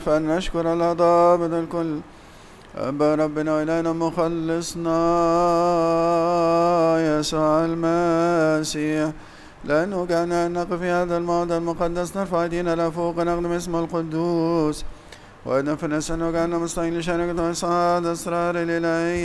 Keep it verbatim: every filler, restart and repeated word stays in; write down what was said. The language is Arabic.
فلنشكر الله ضابط الكل أبا ربنا وإلهنا مخلصنا يسوع المسيح، لأنه كان نقف في هذا الموضع المقدس نرفع أيدينا لفوق نخدم اسم القدوس، وأيضا في النسان وكان مستعين لشركة وإصعاد أسرار الإلهية.